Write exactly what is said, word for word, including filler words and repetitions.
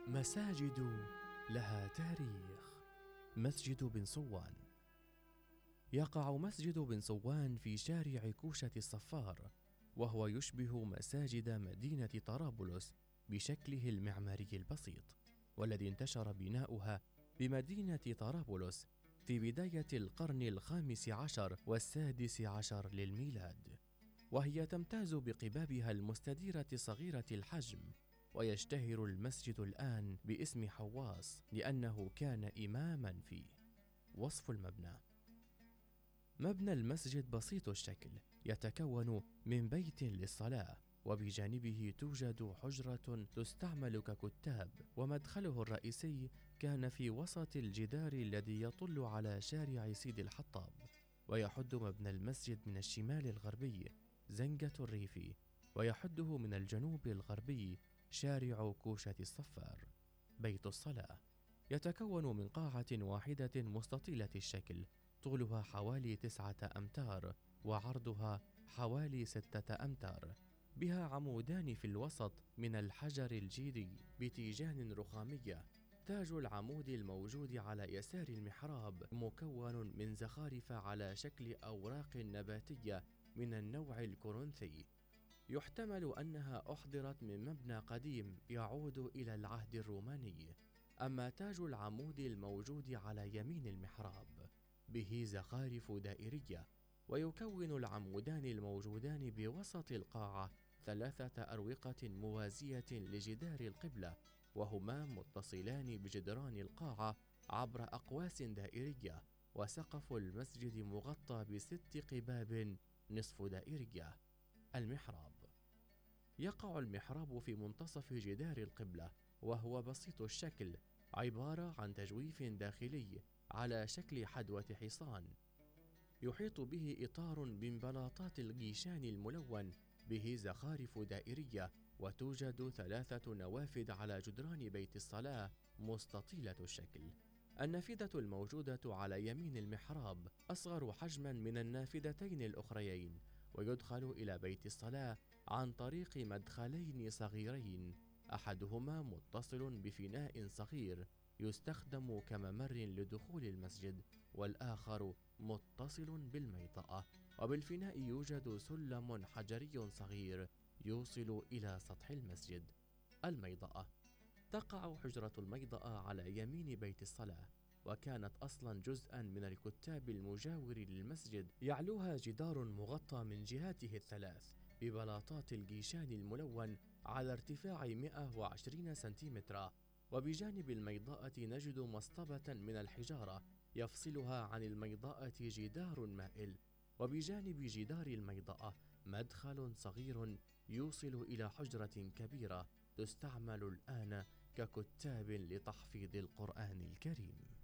مساجد لها تاريخ. مسجد بن صوان. يقع مسجد بن صوان في شارع كوشة الصفار، وهو يشبه مساجد مدينة طرابلس بشكله المعماري البسيط، والذي انتشر بناؤها بمدينة طرابلس في بداية القرن الخامس عشر والسادس عشر للميلاد، وهي تمتاز بقبابها المستديرة صغيرة الحجم. ويشتهر المسجد الآن باسم حواس لأنه كان إماماً فيه. وصف المبنى: مبنى المسجد بسيط الشكل، يتكون من بيت للصلاة، وبجانبه توجد حجرة تستعمل ككتاب، ومدخله الرئيسي كان في وسط الجدار الذي يطل على شارع سيد الحطاب. ويحد مبنى المسجد من الشمال الغربي زنقة الريف، ويحده من الجنوب الغربي شارع كوشة الصفار. بيت الصلاة يتكون من قاعة واحدة مستطيلة الشكل، طولها حوالي تسعة أمتار وعرضها حوالي ستة أمتار، بها عمودان في الوسط من الحجر الجيري بتيجان رخامية. تاج العمود الموجود على يسار المحراب مكون من زخارف على شكل أوراق نباتية من النوع الكورنثي، يحتمل أنها أحضرت من مبنى قديم يعود إلى العهد الروماني. أما تاج العمود الموجود على يمين المحراب به زخارف دائرية، ويكون العمودان الموجودان بوسط القاعة ثلاثة أروقة موازية لجدار القبلة، وهما متصلان بجدران القاعة عبر أقواس دائرية. وسقف المسجد مغطى بست قباب نصف دائرية. المحراب: يقع المحراب في منتصف جدار القبلة، وهو بسيط الشكل، عبارة عن تجويف داخلي على شكل حدوة حصان، يحيط به إطار من بلاطات الجيشان الملون به زخارف دائرية. وتوجد ثلاثة نوافذ على جدران بيت الصلاة مستطيلة الشكل. النافذة الموجودة على يمين المحراب أصغر حجما من النافذتين الأخريين، ويدخل إلى بيت الصلاة عن طريق مدخلين صغيرين، أحدهما متصل بفناء صغير يستخدم كممر لدخول المسجد، والآخر متصل بالميطأة. وبالفناء يوجد سلم حجري صغير يوصل إلى سطح المسجد. الميضأة: تقع حجرة الميضأة على يمين بيت الصلاة، وكانت أصلا جزءا من الكتاب المجاور للمسجد، يعلوها جدار مغطى من جهاته الثلاث ببلاطات الجيشان الملون على ارتفاع مئة وعشرين سنتيمترا. وبجانب الميضاءة نجد مصطبة من الحجارة يفصلها عن الميضاءة جدار مائل. وبجانب جدار الميضاءة مدخل صغير يوصل إلى حجرة كبيرة تستعمل الآن ككتاب لتحفيظ القرآن الكريم.